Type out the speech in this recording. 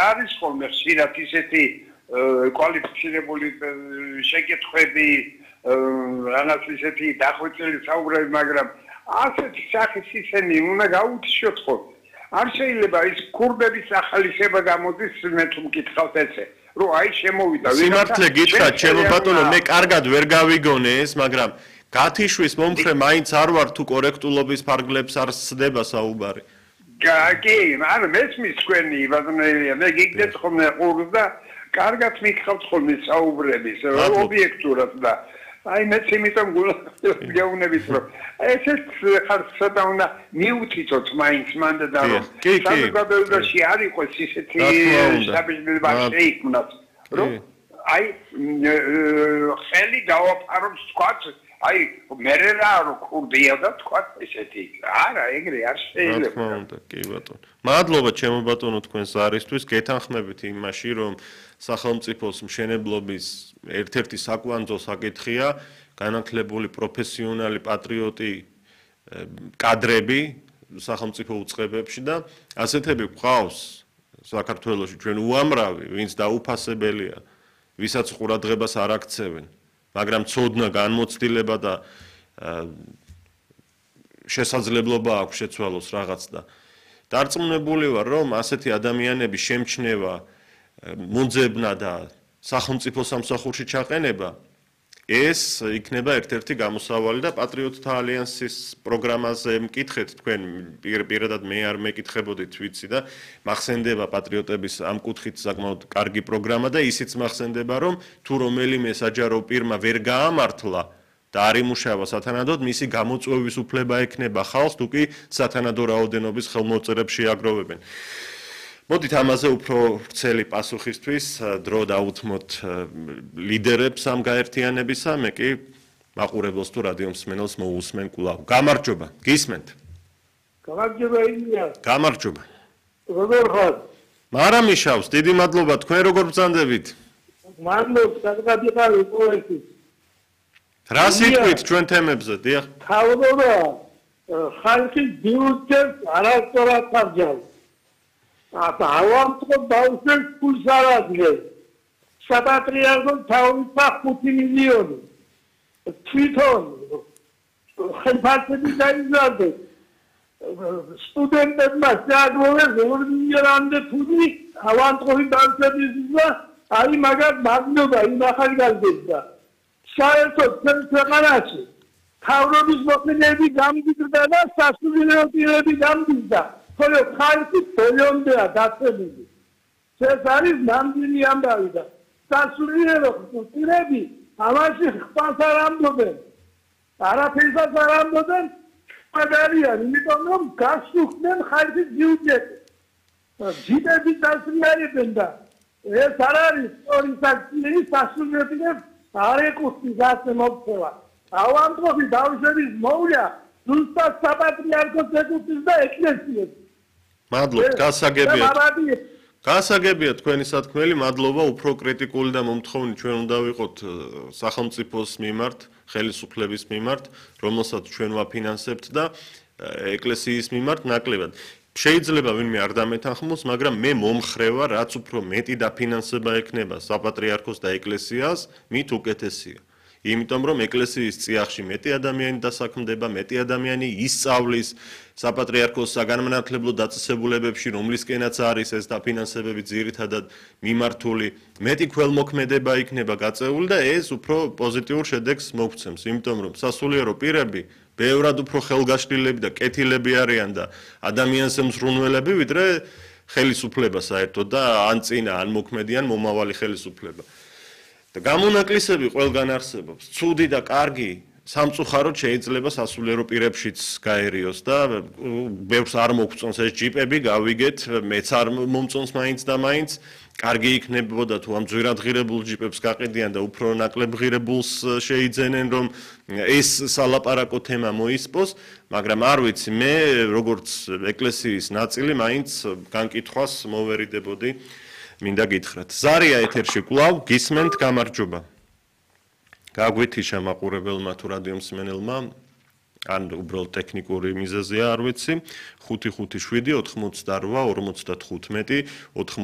არის ხოლმე ხშირად ისეთი კვალიფიცირებული შეკითხვები, რაღაც ისეთი დახვეწილი საუბრები, მაგრამ ასეთი სახის ისინი უნდა გაუჩიოთ ხოლმე. არ შეიძლება ის ქურდების ახალისება გამოდის მე თუ მკითხავთ ესე. რომ აი შემოვიდა სიმართლე გითხრათ ჩემო ბატონო მე კარგად ვერ გავიგონე ეს მაგრამ გათიშვის მომხრე მაინც არ ვარ თუ კორექტულობის ფარგლებს არ სცდება საუბარი კი არა მესმის თქვენი ბატონელია მე გიგდეთ ხოლმე ყურს და კარგად მიკითხავთ ხოლმე საუბრების ობიექტურად და აი მეც იმიტომ გეუბნებით რომ ესეც ხარ ცოტა უნდა მიუთითოთ მაინც მანდ და რომ საზოგადოებაში არ იყოს ისეთი საბეჭდილება შეიქმნას რომ აი ხელი გავაფაროთ თქვათ აი მე რა რო ქურდია და თქვათ ესეთი არა ეგრე არ შეიძლება კი ბატონო მადლობა ჩემო ბატონო თქვენს არისთვის გეთანხმებით იმაში რომ სახელმწიფოს მშენებლობის ერთ-ერთი საკვანძო საკითხია განათლებული პროფესიონალი პატრიოტი კადრები სახელმწიფო უწყებებში და ასეთები გვყავს საქართველოში ჩვენ უამრავი ვინც დაუფასებელია ვისაც ყურადღებას არ აქცევენ მაგრამ ცოდნა განმოცდილება და შესაძლებლობა აქვს შეცვალოს რაღაც და დარწმუნებული ვარ რომ ასეთი ადამიანების შემჩნევა მუნძებნა და სახელმწიფო სამსახურში ჩაყენება ეს იქნება ერთ-ერთი გამოსავალი და პატრიოტთა ალიანსის პროგრამაზე მკითხეთ თქვენ პირადად მე არ მეკითხებოდით ვიცი და მახსენდება პატრიოტების ამ კუთხით საკმაოდ კარგი პროგრამა და ისიც მახსენდება რომ თუ რომელიმე საჯარო პირმა ვერ გაამართლა და არ იმუშავა სათანადოდ მისი გამოწვევის უფლება ექნება ხალხს თუ კი სათანადო რაოდენობის ხელმოწერებს შეაგროვებენ მოდით ამაზე უფრო ვრცელი პასუხისთვის დრო დაუთმოთ ლიდერებს ამ გაერთიანებისა მე კი მაყურებელს თუ რადიო მსმენელს მოусმენ კვლავ გამარჯობა გისმენთ გამარჯობა ილია გამარჯობა როგორ ხარ მარამიშავს დიდი მადლობა თქვენ როგორ ბრძანდებით მადლობა საკადიყარი პროექტი რა სიტყვით ჩვენ თემებზე დიახ თავობა ხალხი ბიუჯეტს არასწორად ხარჯავს ავამწყო ბავშვებს ფულს არ აძლევს საპატრიარქოს თავისა 5 მილიონი თვითონ ხელფასები დაიზარდეს სტუდენტებმა შეაგროვეს 2 მილიონამდე ფული ავამწყო ბავშვების და აი მაგათ მაგნობა იმ ახალგაზრდა საერთოდ ქვეყანაში თავრობის მოხდენები გამდიდრდა და სასულიერო პირები გამდიდრდა ხოლო ხალხი ბოლომდეა დაწესებული. ეს არის ნამდვილი ამბავი და სასულიერო პირები ამაში ხმას არ ამბობენ. არაფერსაც არ ამბობენ, მაგარიან, იმიტომ რომ გასუხდნენ ხალხის ბიუჯეტს. ჯიდები დასრულებენ და ეს არ არის სწორი საკითხი სასულიერო პირებს არ ეკუთვნის ასე მოქცევა. ავამწყობი ბავშვების მოვლა ზუსტად საპატრიარქოს ეკუთვნის და ეკლესიას. მადლობა გასაგებია თქვენი სათქმელი მადლობა უფრო კრიტიკული და მომთხოვნი ჩვენ უნდა ვიყოთ სახელმწიფოს მიმართ ხელისუფლების მიმართ რომელსაც ჩვენ ვაფინანსებთ და ეკლესიის მიმართ ნაკლებად შეიძლება ვინმე არ დამეთანხმოს მაგრამ მე მომხრევა რაც უფრო მეტი დაფინანსება ექნება საპატრიარქოს და ეკლესიას მით უკეთესია იმიტომ რომ ეკლესიის წიაღში მეტი ადამიანი დასაქმდება, მეტი ადამიანი ისწავლის საპატრიარქოს საგანმანათლებლო დაწესებულებებში, რომლისკენაც არის ეს დაფინანსებები ძირითადად მიმართული, მეტი ქველმოქმედება იქნება გაწეული და ეს უფრო პოზიტიურ შედეგს მოგცემს, იმიტომ რომ სასულიერო პირები ბევრად უფრო ხელგაშლილები და კეთილები არიან და ადამიანს მსრუნველები, ვიდრე ხელისუფლება საერთოდ და ან წინა, ან მოქმედი, ან მომავალი ხელისუფლება. და გამონაკლისები ყველგან არსებობს. ცუდი და კარგი სამწუხაროდ შეიძლება სასულიერო პირებშიც გაერიოს და ბევრს არ მოგწონს ეს ჯიპები, გავიგეთ, მეც არ მომწონს მაინც და მაინც. კარგი იქნებოდა თუ ამ ძვირადღირებულ ჯიპებს გაყიდიან და უფრო ნაკლებ ღირებულს შეიძენენ, რომ ეს სალაპარაკო თემა მოისპოს, მაგრამ არ ვიცი, მე როგორც ეკლესიის ნაწილი მაინც განკითხვას მოვერიდებოდი. მინდა გითხრათ. ზარია ეთერში კვლავ გისმენთ გამარჯობა. გაგვეთიშა მაყურებელმა თუ რადიო მსმენელმა ან უბრალოდ ტექნიკური მიზეზია არ ვიცი 557 88 55